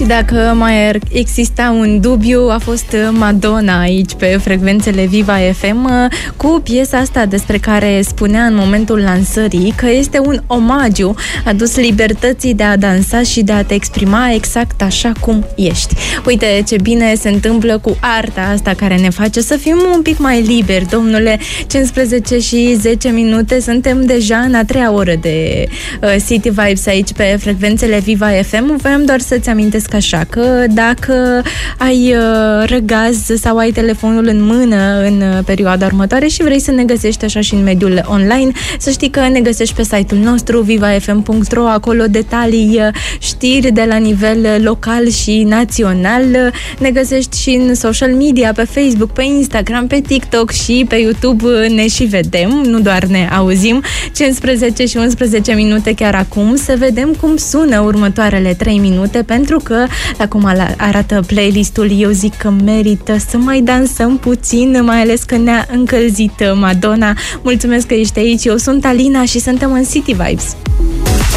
Și dacă mai exista un dubiu, a fost Madonna aici pe frecvențele Viva FM cu piesa asta despre care spunea în momentul lansării că este un omagiu adus libertății de a dansa și de a te exprima exact așa cum ești. Uite ce bine se întâmplă cu arta asta care ne face să fim un pic mai liberi, domnule. 15 și 10 minute, suntem deja în a treia oră de City Vibes aici pe frecvențele Viva FM. Voiam doar să-ți amintesc așa că dacă ai răgaz sau ai telefonul în mână în perioada următoare și vrei să ne găsești așa și în mediul online, să știi că ne găsești pe site-ul nostru vivafm.ro, acolo detalii, știri de la nivel local și național. Ne găsești și în social media, pe Facebook, pe Instagram, pe TikTok și pe YouTube. Ne și vedem, nu doar ne auzim. 15 și 11 minute chiar acum, să vedem cum sună următoarele 3 minute, pentru că, la cum arată playlistul, eu zic că merită să mai dansăm puțin, mai ales că ne-a încălzit Madonna. Mulțumesc că ești aici, eu sunt Alina și suntem în City Vibes.